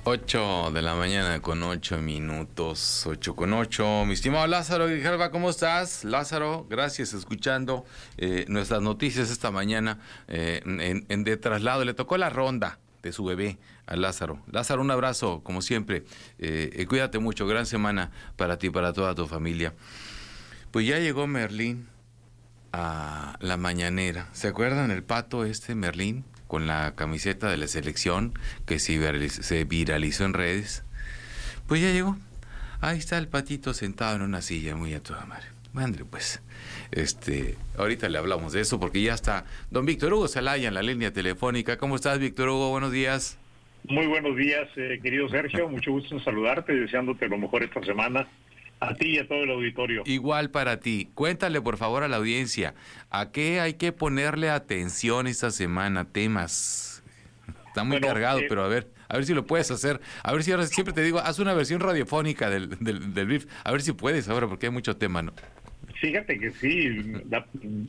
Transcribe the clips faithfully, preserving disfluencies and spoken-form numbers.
Ocho de la mañana con ocho minutos, ocho con ocho. Mi estimado Lázaro Grijalva, ¿cómo estás? Lázaro, gracias, escuchando eh, nuestras noticias esta mañana eh, en, en de traslado. Le tocó la ronda de su bebé a Lázaro. Lázaro, un abrazo, como siempre. Eh, eh, cuídate mucho, gran semana para ti y para toda tu familia. Pues ya llegó Merlín a la mañanera. ¿Se acuerdan el pato este, Merlín? Con la camiseta de la selección que se viralizó, se viralizó en redes. Pues ya llegó. Ahí está el patito sentado en una silla, muy a toda madre. Madre, pues, este, ahorita le hablamos de eso porque ya está don Víctor Hugo Zelaya en la línea telefónica. ¿Cómo estás, Víctor Hugo? Buenos días. Muy buenos días, eh, querido Sergio. Mucho gusto en saludarte, deseándote lo mejor esta semana. A ti y a todo el auditorio. Igual para ti. Cuéntale, por favor, a la audiencia, ¿a qué hay que ponerle atención esta semana? Temas. Está muy bueno, cargado, eh, pero a ver, a ver si lo puedes hacer. A ver si ahora siempre te digo, haz una versión radiofónica del, del, del brief. A ver si puedes ahora, porque hay mucho tema, ¿no? Fíjate que sí. La,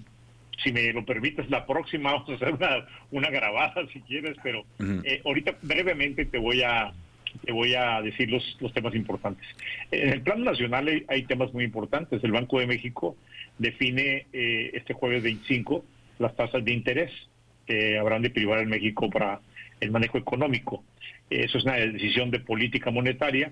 si me lo permites, la próxima vamos a hacer una, una grabada, si quieres, pero uh-huh. eh, ahorita brevemente te voy a... te voy a decir los, los temas importantes. En el plano nacional hay, hay temas muy importantes. El Banco de México define eh, este jueves veinticinco las tasas de interés que habrán de privar en México para el manejo económico. Eso es una decisión de política monetaria,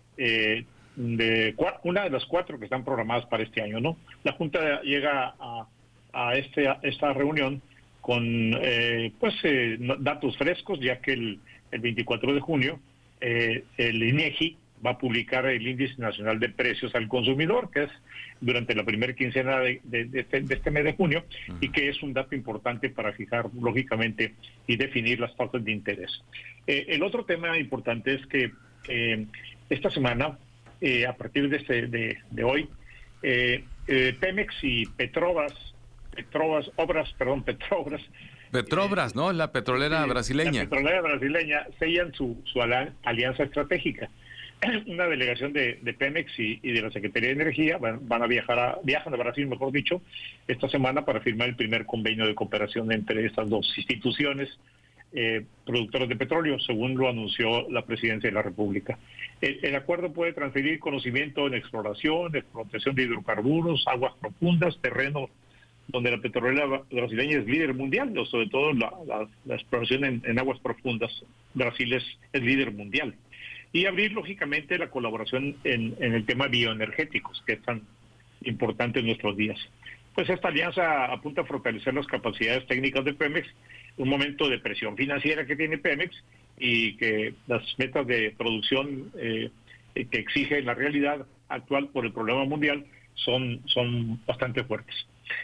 eh, de una de las cuatro que están programadas para este año, ¿no? La Junta llega a, a, este, a esta reunión con eh, pues eh, datos frescos, ya que el, el veinticuatro de junio Eh, el INEGI va a publicar el Índice Nacional de Precios al Consumidor, que es durante la primera quincena de, de, de, este, de este mes de junio, uh-huh. y que es un dato importante para fijar, lógicamente, y definir las tasas de interés. Eh, el otro tema importante es que eh, esta semana, eh, a partir de, este, de, de hoy, eh, eh, Pemex y Petrobras, Petrobras, Obras, perdón, Petrobras, Petrobras, ¿no? La petrolera sí, brasileña. La petrolera brasileña sellan su, su alianza estratégica. Una delegación de, de Pemex y, y de la Secretaría de Energía van, van a viajar a, viajan a Brasil, mejor dicho, esta semana para firmar el primer convenio de cooperación entre estas dos instituciones eh, productoras de petróleo, según lo anunció la Presidencia de la República. El, el acuerdo puede transferir conocimiento en exploración, explotación de hidrocarburos, aguas profundas, terrenos donde la petrolera brasileña es líder mundial, sobre todo la, la, la exploración en, en aguas profundas. Brasil es, es líder mundial. Y abrir, lógicamente, la colaboración en, en el tema bioenergéticos, que es tan importante en nuestros días. Pues esta alianza apunta a fortalecer las capacidades técnicas de Pemex, un momento de presión financiera que tiene Pemex y que las metas de producción eh, que exige la realidad actual por el problema mundial son, son bastante fuertes.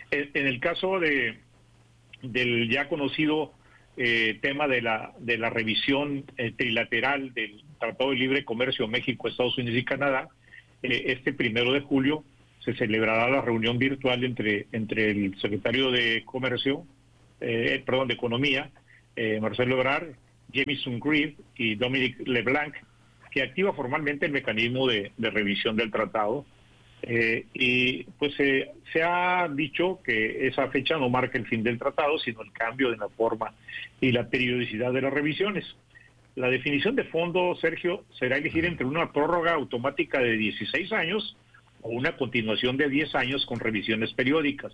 En el caso de del ya conocido eh, tema de la de la revisión eh, trilateral del Tratado de Libre Comercio México, Estados Unidos y Canadá, eh, este primero de julio se celebrará la reunión virtual entre entre el secretario de Comercio, eh, perdón, de Economía, eh, Marcelo Ebrard, Jamieson Greaves y Dominic LeBlanc, que activa formalmente el mecanismo de, de revisión del tratado. Eh, y pues eh, se ha dicho que esa fecha no marca el fin del tratado, sino el cambio de la forma y la periodicidad de las revisiones. La definición de fondo, Sergio, será elegir entre una prórroga automática de dieciséis años o una continuación de diez años con revisiones periódicas.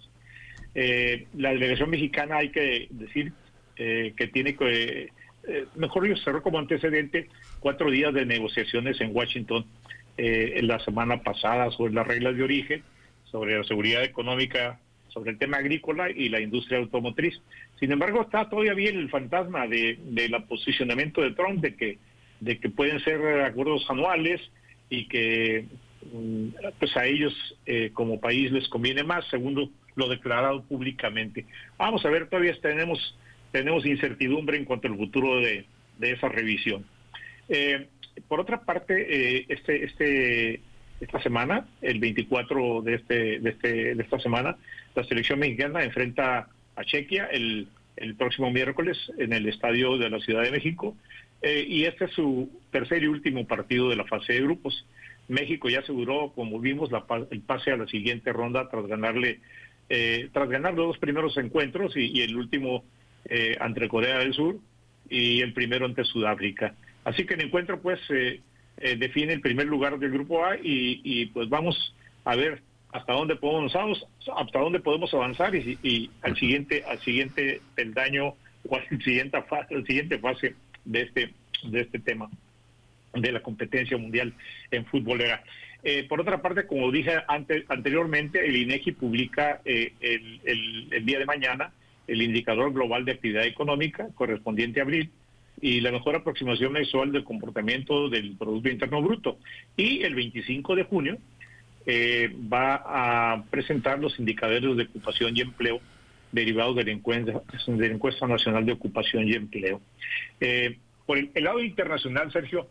Eh, la delegación mexicana, hay que decir eh, que tiene que, eh, mejor dicho, cerró como antecedente cuatro días de negociaciones en Washington Eh, en la semana pasada sobre las reglas de origen, sobre la seguridad económica, sobre el tema agrícola y la industria automotriz. Sin embargo, está todavía bien el fantasma de, de la posicionamiento de Trump de que de que pueden ser acuerdos anuales y que pues a ellos eh, como país les conviene más, según lo declarado públicamente. Vamos a ver, todavía tenemos tenemos incertidumbre en cuanto al futuro de, de esa revisión. Eh, Por otra parte, eh, este, este, esta semana, el veinticuatro de este, de este, de esta semana, la selección mexicana enfrenta a Chequia el, el próximo miércoles en el estadio de la Ciudad de México, eh, y este es su tercer y último partido de la fase de grupos. México ya aseguró, como vimos, la, el pase a la siguiente ronda tras ganarle, eh, tras ganar los dos primeros encuentros y, y el último eh, ante Corea del Sur y el primero ante Sudáfrica. Así que el encuentro pues eh, eh, define el primer lugar del grupo A y, y pues vamos a ver hasta dónde podemos hasta dónde podemos avanzar y, y al siguiente al siguiente peldaño o al siguiente fase, al siguiente fase de este de este tema de la competencia mundial en futbolera. Eh, por otra parte, como dije ante, anteriormente, el INEGI publica eh, el, el, el día de mañana el indicador global de actividad económica correspondiente a abril y la mejor aproximación mensual del comportamiento del Producto Interno Bruto. Y el veinticinco de junio eh, va a presentar los indicadores de ocupación y empleo derivados de la encuesta, de la encuesta nacional de ocupación y empleo. Eh, por el, el lado internacional, Sergio,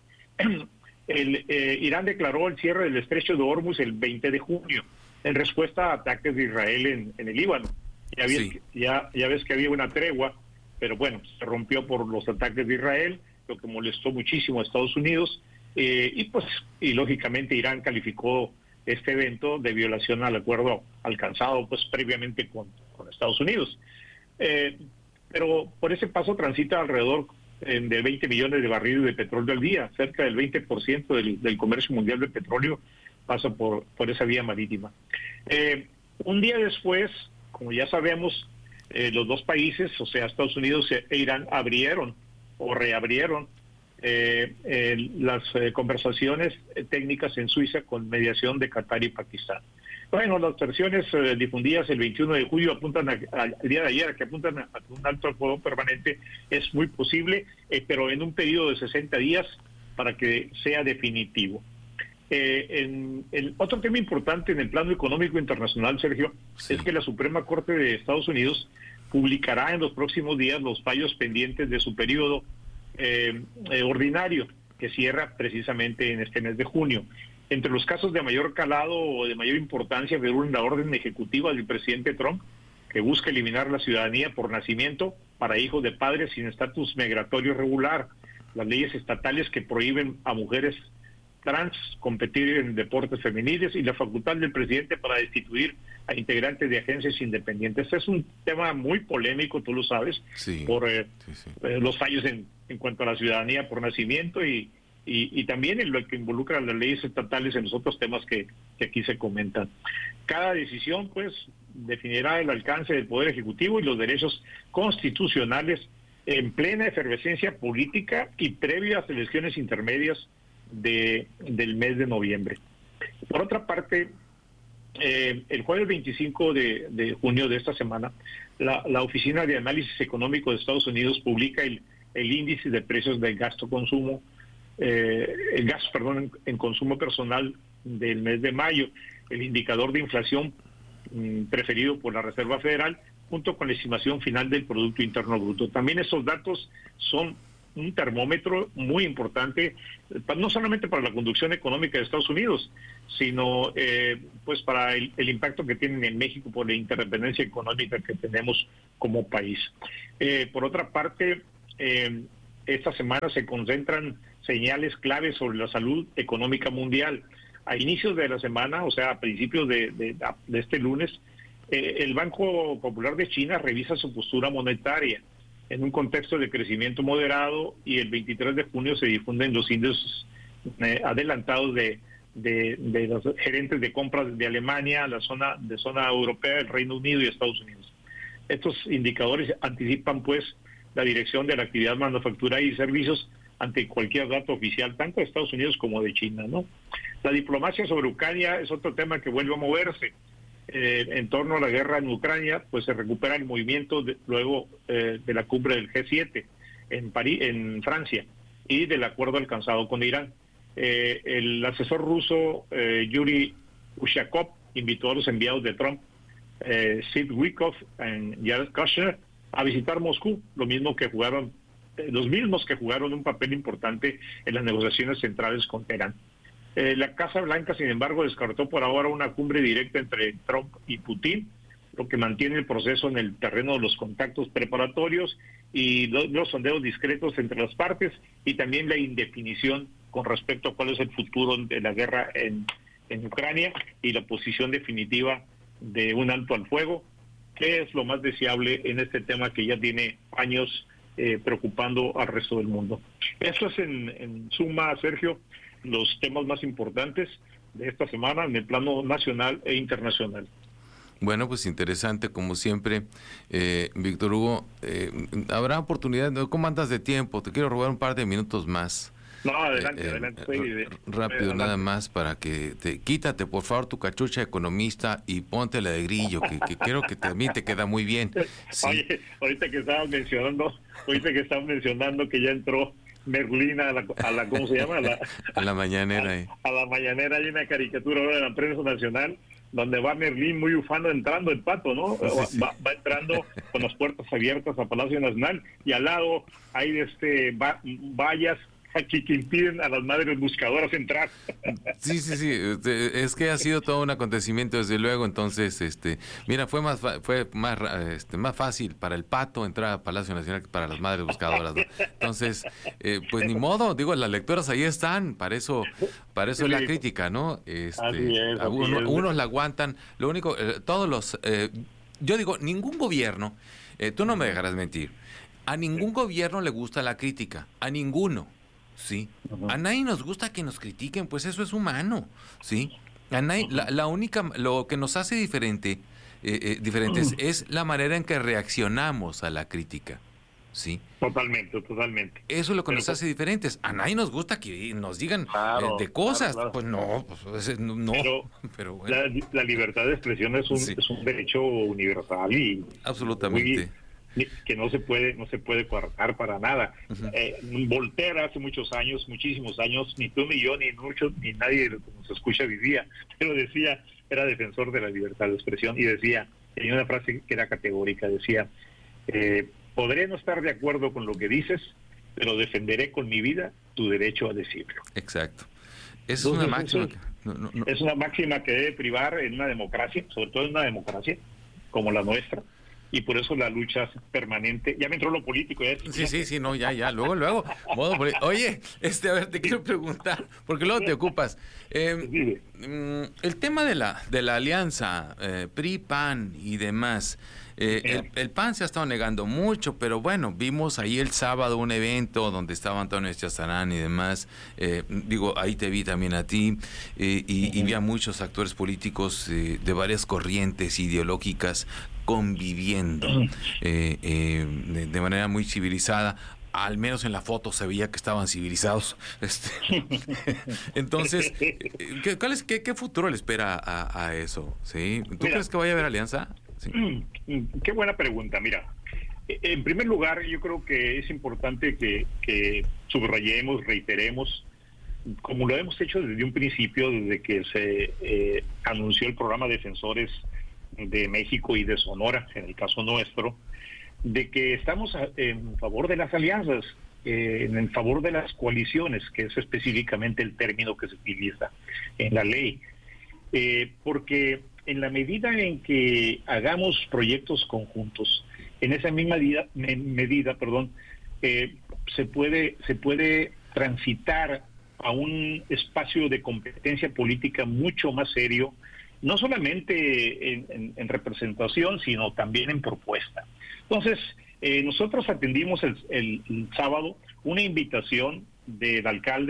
el, eh, Irán declaró el cierre del estrecho de Hormuz el veinte de junio en respuesta a ataques de Israel en, en el Líbano. Ya, sí. ves, ya, ya ves que había una tregua, pero bueno, se rompió por los ataques de Israel, lo que molestó muchísimo a Estados Unidos, eh, y pues, y lógicamente Irán calificó este evento de violación al acuerdo alcanzado pues previamente con, con Estados Unidos. Eh, pero por ese paso transita alrededor eh, de veinte millones de barriles de petróleo al día, cerca del veinte por ciento del, del comercio mundial de petróleo pasa por, por esa vía marítima. Eh, un día después, como ya sabemos, eh, los dos países, o sea, Estados Unidos e Irán, abrieron o reabrieron eh, eh, las eh, conversaciones técnicas en Suiza con mediación de Qatar y Pakistán. Bueno, las versiones eh, difundidas el veintiuno de julio apuntan a, a, al día de ayer, que apuntan a, a un alto al fuego permanente, es muy posible, eh, pero en un periodo de sesenta días para que sea definitivo. Eh, en el otro tema importante en el plano económico internacional, Sergio, sí. es que la Suprema Corte de Estados Unidos publicará en los próximos días los fallos pendientes de su periodo eh, eh, ordinario, que cierra precisamente en este mes de junio. Entre los casos de mayor calado o de mayor importancia figura la orden ejecutiva del presidente Trump, que busca eliminar la ciudadanía por nacimiento para hijos de padres sin estatus migratorio regular, las leyes estatales que prohíben a mujeres trans competir en deportes femeniles y la facultad del presidente para destituir a integrantes de agencias independientes. Es un tema muy polémico, tú lo sabes, sí, por eh, sí, sí. Eh, los fallos en, en cuanto a la ciudadanía por nacimiento y, y, y también en lo que involucra las leyes estatales en los otros temas que, que aquí se comentan. Cada decisión, pues, definirá el alcance del Poder Ejecutivo y los derechos constitucionales en plena efervescencia política y previo a las elecciones intermedias De, del mes de noviembre. Por otra parte, eh, el jueves veinticinco de, de junio de esta semana, la, la Oficina de Análisis Económico de Estados Unidos publica el, el índice de precios del gasto consumo, eh, el gasto, perdón, en, en consumo personal del mes de mayo, el indicador de inflación mmm, preferido por la Reserva Federal, junto con la estimación final del Producto Interno Bruto. También esos datos son un termómetro muy importante, no solamente para la conducción económica de Estados Unidos, sino eh, pues para el, el impacto que tienen en México por la interdependencia económica que tenemos como país. Eh, por otra parte, eh, esta semana se concentran señales claves sobre la salud económica mundial. A inicios de la semana, o sea, a principios de, de, de este lunes, eh, el Banco Popular de China revisa su postura monetaria en un contexto de crecimiento moderado, y el veintitrés de junio se difunden los índices eh, adelantados de, de, de los gerentes de compras de Alemania, la zona de zona europea, el Reino Unido y Estados Unidos. Estos indicadores anticipan pues la dirección de la actividad manufacturera y servicios ante cualquier dato oficial, tanto de Estados Unidos como de China, ¿no? La diplomacia sobre Ucrania es otro tema que vuelve a moverse. Eh, en torno a la guerra en Ucrania, pues se recupera el movimiento de, luego eh, de la cumbre del G siete en París, en Francia, y del acuerdo alcanzado con Irán. Eh, el asesor ruso eh, Yuri Ushakov invitó a los enviados de Trump, eh, Sid Wickoff y Jared Kushner, a visitar Moscú, lo mismo que jugaron, eh, los mismos que jugaron un papel importante en las negociaciones centrales con Teherán. Eh, la Casa Blanca, sin embargo, descartó por ahora una cumbre directa entre Trump y Putin, lo que mantiene el proceso en el terreno de los contactos preparatorios y los, los sondeos discretos entre las partes, y también la indefinición con respecto a cuál es el futuro de la guerra en, en Ucrania y la posición definitiva de un alto al fuego, que es lo más deseable en este tema que ya tiene años eh, preocupando al resto del mundo. Eso es en, en suma, Sergio, los temas más importantes de esta semana en el plano nacional e internacional. Bueno, pues interesante, como siempre. Eh, Víctor Hugo, eh, habrá oportunidad, ¿cómo andas de tiempo? Te quiero robar un par de minutos más. No, adelante, Eh, eh, adelante. Estoy de, rápido, adelante. nada más para que te quítate, por favor, tu cachucha de economista y ponte la de Grillo, que, que creo que también te queda muy bien. Sí. Oye, ahorita que estabas mencionando, ahorita que estabas mencionando que ya entró Merlina a la, a la ¿cómo se llama? A la, a la mañanera. Eh. A, a la mañanera hay una caricatura ahora de la prensa nacional donde va Merlín muy ufano entrando el pato, ¿no? Sí, sí. Va, va entrando con las puertas abiertas a Palacio Nacional y al lado hay este va, vallas aquí que impiden a las madres buscadoras entrar. Sí, sí, sí, es que ha sido todo un acontecimiento desde luego, entonces, este, mira, fue más fue más este, más fácil para el pato entrar a Palacio Nacional que para las madres buscadoras, ¿no? Entonces, eh, pues ni modo, digo, las lectoras ahí están, para eso, para eso sí, es la crítica, ¿no? Este, así es, así uno, es. Unos la aguantan, lo único, eh, todos los, eh, yo digo, ningún gobierno, eh, tú no me dejarás mentir, a ningún gobierno le gusta la crítica, a ninguno. Sí, uh-huh. A nadie nos gusta que nos critiquen, pues eso es humano, sí. A nadie, uh-huh. la, la única, lo que nos hace diferente, eh, eh, diferentes uh-huh. es la manera en que reaccionamos a la crítica, sí. Totalmente, totalmente. Eso es lo que pero, nos hace diferentes. A nadie nos gusta que nos digan claro, eh, de cosas, claro, claro. Pues no, pues no. Pero, pero bueno. la, la libertad de expresión es un, sí. es un derecho universal y absolutamente. Muy, que no se puede no se puede coartar para nada. Uh-huh. eh, Voltaire hace muchos años, muchísimos años, ni tú ni yo ni muchos ni nadie que nos escucha vivía, pero decía, era defensor de la libertad de expresión y decía, tenía una frase que era categórica, decía, eh, podré no estar de acuerdo con lo que dices, pero defenderé con mi vida tu derecho a decirlo. Exacto. Esa es una máxima. Es, no, no, no. es una máxima que debe privar en una democracia, sobre todo en una democracia como la nuestra. Y por eso la lucha es permanente. Ya me entró lo político. ¿eh? Sí, sí, sí, no, ya, ya. Luego, luego. Modo Oye, este, a ver, te quiero preguntar, porque luego te ocupas. Eh, sí. El tema de la de la alianza eh, P R I, P A N y demás. Eh, el, el P A N se ha estado negando mucho, pero bueno, vimos ahí el sábado un evento donde estaba Antonio Chazarán y demás. Eh, digo, ahí te vi también a ti eh, y, uh-huh. y vi a muchos actores políticos eh, de varias corrientes ideológicas conviviendo eh, eh, de, de manera muy civilizada. Al menos en la foto se veía que estaban civilizados. Este, entonces, ¿qué, cuál es, qué, ¿qué futuro le espera a, a eso? ¿Sí? ¿Tú Mira, crees que vaya a haber alianza? Sí. Qué buena pregunta. Mira, en primer lugar, yo creo que es importante que, que subrayemos, reiteremos, como lo hemos hecho desde un principio, desde que se eh, anunció el programa Defensores de México y de Sonora, en el caso nuestro, de que estamos en favor de las alianzas, eh, en favor de las coaliciones, que es específicamente el término que se utiliza en la ley, eh, porque en la medida en que hagamos proyectos conjuntos, en esa misma medida, me, medida perdón, eh, se puede se puede transitar a un espacio de competencia política mucho más serio, no solamente en, en, en representación, sino también en propuesta. Entonces, eh, nosotros atendimos el, el, el sábado una invitación del alcalde